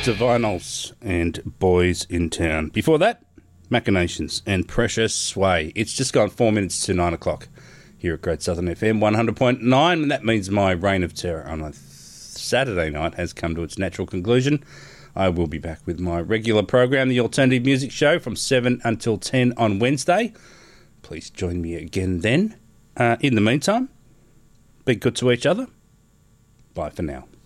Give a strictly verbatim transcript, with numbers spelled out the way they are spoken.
Divinyls and Boys in Town. Before that, Machinations and Precious Sway. It's just gone four minutes to nine o'clock here at Great Southern F M one hundred point nine, and that means my reign of terror on a Saturday night has come to its natural conclusion. I will be back with my regular program, the Alternative Music Show, from seven until ten on Wednesday. Please join me again then. Uh, in the meantime, be good to each other. Bye for now.